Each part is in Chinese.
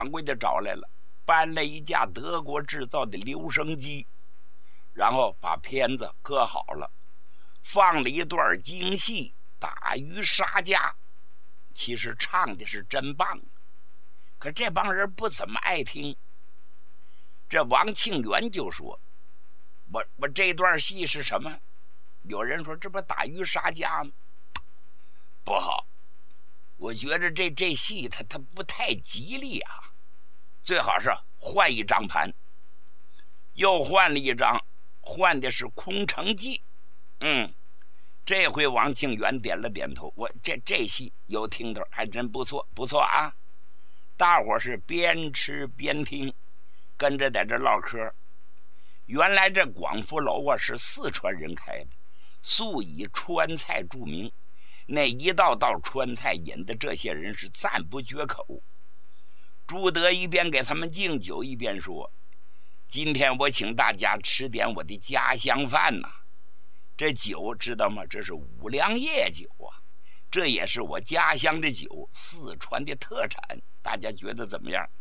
掌柜的找来了，搬了一架德国制造的留声机，然后把片子搁好了，放了一段京戏《打渔杀家》，其实唱的是真棒，可这帮人不怎么爱听。这王庆元就说：“我这段戏是什么？”有人说：“这不打渔杀家吗？”不好，我觉得这戏它不太吉利啊，最好是换一张盘。又换了一张，换的是《空城计》。这回王庆元点了点头，这戏有听头，还真不错，不错啊！大伙是边吃边听，跟着在这唠嗑。原来这广福楼啊是四川人开的，素以川菜著名，那一道道川菜引的这些人是赞不绝口。朱德一边给他们敬酒，一边说：“今天我请大家吃点我的家乡饭呐。这酒知道吗？这是五粮液酒啊，这也是我家乡的酒，四川的特产。大家觉得怎么样？”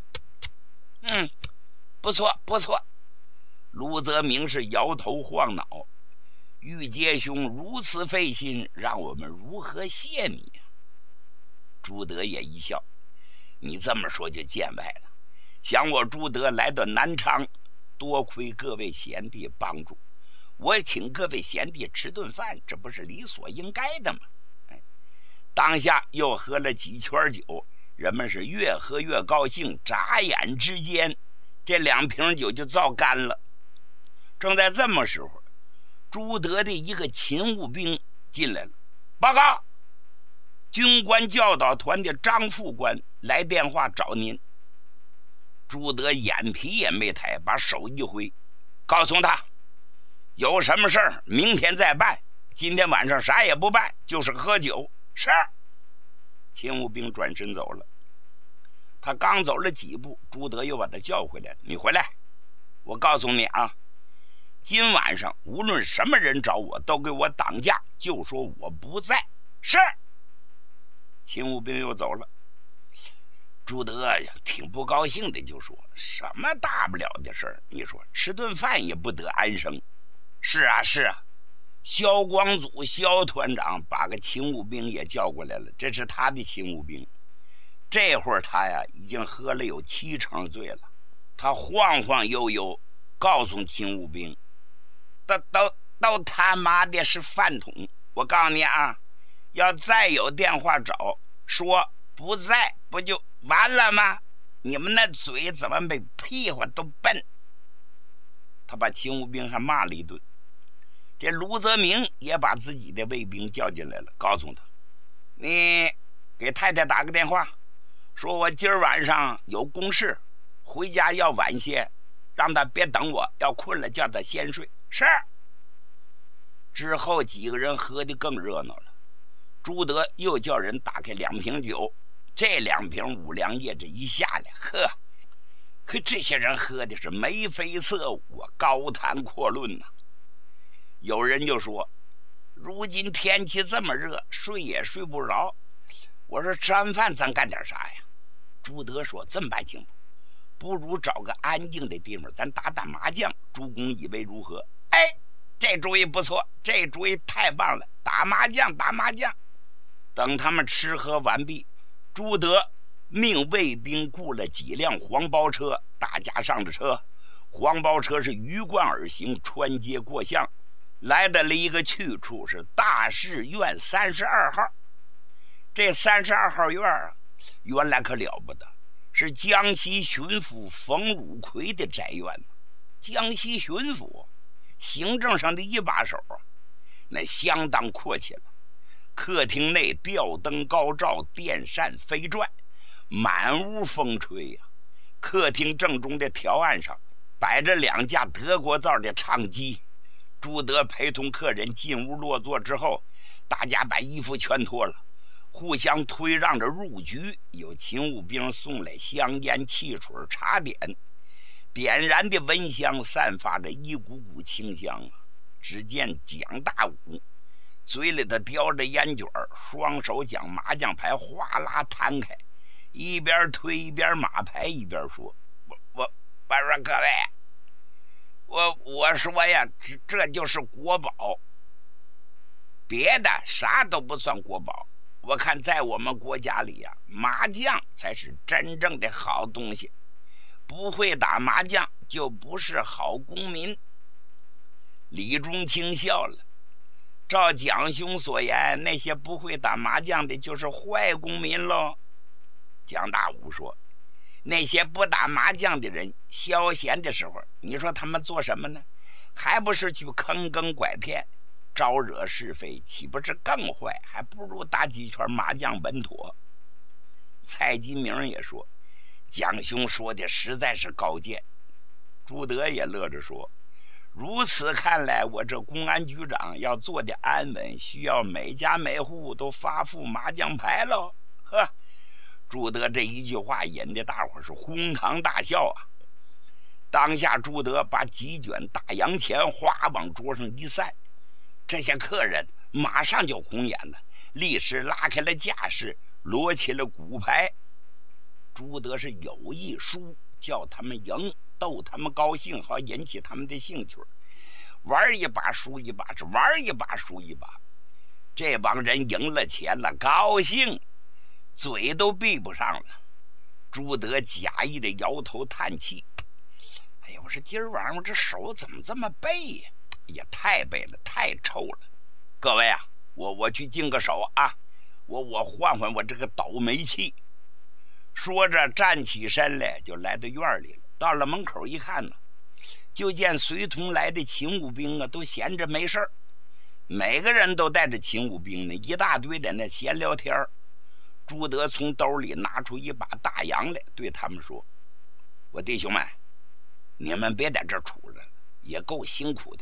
不错不错。卢泽明是摇头晃脑：“玉阶兄如此费心，让我们如何谢你呀？”朱德也一笑：“你这么说就见外了。想我朱德来到南昌，多亏各位贤弟帮助，我请各位贤弟吃顿饭，这不是理所应该的吗？”当下又喝了几圈酒，人们是越喝越高兴，眨眼之间，这2瓶酒就造干了。正在这么时候，朱德的一个勤务兵进来了，报告，军官教导团的张副官来电话找您。朱德眼皮也没抬，把手一挥，告诉他有什么事儿明天再办，今天晚上啥也不办，就是喝酒。是。勤务兵转身走了。他刚走了几步，朱德又把他叫回来了：“你回来，我告诉你啊，今晚上无论什么人找我，都给我挡驾，就说我不在。”是。勤务兵又走了。朱德呀，挺不高兴的，就说：“什么大不了的事儿？你说吃顿饭也不得安生。”是啊，是啊。萧光祖萧团长把个勤务兵也叫过来了，这是他的勤务兵。这会儿他呀已经喝了有7成醉了，他晃晃悠悠告诉勤务兵：“都他妈的是饭桶！我告诉你啊，要再有电话找，说不在，不就完了吗？你们那嘴怎么比屁股都笨？”他把勤务兵还骂了一顿。这卢泽明也把自己的卫兵叫进来了，告诉他：“你给太太打个电话，说我今儿晚上有公事，回家要晚些，让他别等我，要困了叫他先睡。”是。之后几个人喝得更热闹了，朱德又叫人打开2瓶酒，这2瓶五粮液这一下来，可这些人喝的是眉飞色舞啊，高谈阔论呐。有人就说：“如今天气这么热，睡也睡不着。”我说：“吃完饭咱干点啥呀？”朱德说：“这么办行不如找个安静的地方，咱打打麻将。”朱公以为如何？哎，这主意不错，这主意太棒了！打麻将，打麻将。等他们吃喝完毕，朱德命卫兵雇了几辆黄包车，大家上着车。黄包车是鱼贯而行，穿街过巷，来到了一个去处，是大士院32号。这32号院啊，原来可了不得，是江西巡抚冯汝奎的宅院。江西巡抚行政上的一把手啊，那相当阔气了。客厅内吊灯高照，电扇飞转，满屋风吹呀。客厅正中的条案上摆着2架德国造的唱机。朱德陪同客人进屋落座之后，大家把衣服全脱了，互相推让着入局。有勤务兵送来香烟、汽水、茶点，点燃的蚊香散发着一股股清香啊。只见蒋大武嘴里头叼着烟卷，双手将麻将牌哗啦摊开， 一边推一边马牌，一边说：“我说各位，我说呀，这就是国宝，别的啥都不算国宝。我看在我们国家里呀，麻将才是真正的好东西，不会打麻将就不是好公民。”李中卿笑了，照蒋兄所言，那些不会打麻将的就是坏公民喽。蒋大武说：“那些不打麻将的人，消闲的时候，你说他们做什么呢？还不是去坑坑拐骗，招惹是非，岂不是更坏？还不如打几圈麻将稳妥。”蔡金明也说：“蒋兄说的实在是高见。”朱德也乐着说：“如此看来，我这公安局长要做的安稳，需要每家每户都发副麻将牌喽。”呵，朱德这一句话引得大伙是哄堂大笑啊！当下朱德把几卷大洋钱哗往桌上一散，这些客人马上就红眼了，立时拉开了架势，摞起了骨牌。朱德是有意输，叫他们赢，逗他们高兴，好引起他们的兴趣。玩一把输一把，是玩一把输一把。这帮人赢了钱了，高兴，嘴都闭不上了。朱德假意的摇头叹气：“哎呀，我说今儿晚上我这手怎么这么背呀？也太背了，太臭了。各位啊，我去净个手啊，我换换我这个倒霉气。”说着站起身来，就来到院里了。到了门口一看呢，就见随同来的勤务兵啊，都闲着没事儿，每个人都带着勤务兵呢，一大堆在那闲聊天。朱德从兜里拿出一把大洋来，对他们说：“我弟兄们，你们别在这杵着了，也够辛苦的。